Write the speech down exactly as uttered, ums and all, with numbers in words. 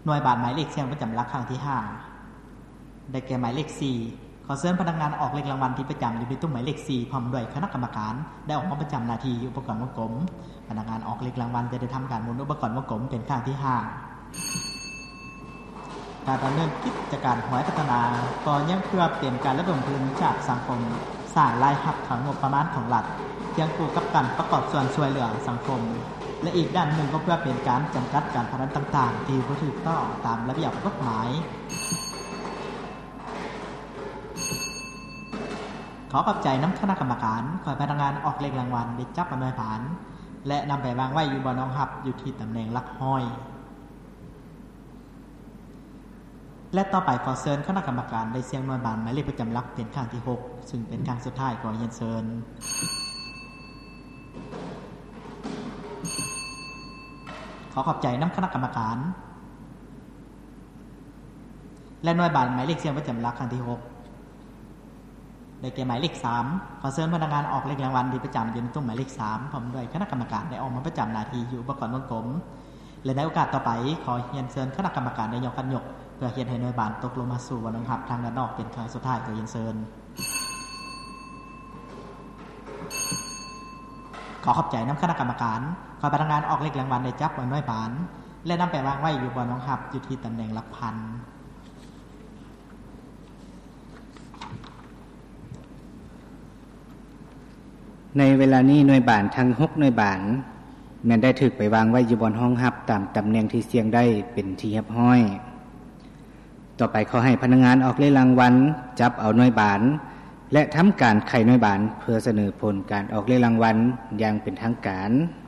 หน่วยบาทหมายเลขเสียงประจำหลักครั้งที่ห้าได้แก่หมายเลขสี่ขอเชิญพนักงานออกเลขรางวัลที่ประจำอยู่ในตู้หมายเลขสี่พร้อมด้วยคณะกรรมการได้ออกมาประจำหน้าที่อุปกรณ์วงกลมพนักงานออกเลขรางวัลจะได้ทำการหมุนอุปกรณ์วงกลมเป็นครั้งที่ห้าการดำเนินกิจการหวยพัฒนาก็ยังเพื่อเป็นการระดมทุนจากสังคมสร้างรายรับของงบประมาณของรัฐเคียงคู่กับการประกอบส่วนช่วยเหลือสังคมและอีกด้านหนึ่งก็เพื่อเป็นการจำกัดการพนันต่างๆที่บ่ถูกต้องตามระเบียบกฎหมายขอขอบใจน้ำคณะกรรมการคอยพนักงานออกเลขรางวัลได้จับอำนวยผานและนำไปวางไว้อยู่บนรองหับอยู่ที่ตำแหน่งหลักห้อยและต่อไปขอเชิญคณะกรรมการได้เสียงหน่วยบานหมายเลขประจำหลักเป็นครั้งที่หกซึ่งเป็นครั้งสุดท้ายขอเรียนเชิญขอขอบใจน้ำคณะกรรมการและหน่วยบานหมายเลขเสียงประจำหลักครั้งที่หกได้แก่หมายเลขสามขอเชิญพนักงานออกเลขรางวัลที่ประจำอยู่ในตู้หมายเลขสามพร้อมด้วยคณะกรรมการได้ออกมาประจำหน้าที่อยู่อุปกรณ์วงกลมและในโอกาสต่อไปขอเรียนเชิญคณะกรรมการได้ยกขันยกเพื่อเฮ็ดให้หน่วยบานตกลงมาสู่บนรองหับทางด้านนอกเป็นครั้งสุดท้ายขอเรียนเชิญขอขอบใจน้ำคณะกรรมการขอพนักงานออกเลขรางวัลได้จับบนหน่วยบานและนำไปวางไว้อยู่บนรองหับอยู่ที่ตำแหน่งหลักพันในเวลานี้หน่วยบานทั้งหกหน่วยบานแม้นได้ถูกไปวางไว้อยู่บนห้องหับตามตำแหน่งที่เสี่ยงได้เป็นที่เรียบร้อยต่อไปขอให้พนักงานออกเลขรางวัลจับเอาหน่วยบานและทำการไขหน่วยบานเพื่อเสนอผลการออกเลขรางวัลอย่างเป็นทางการ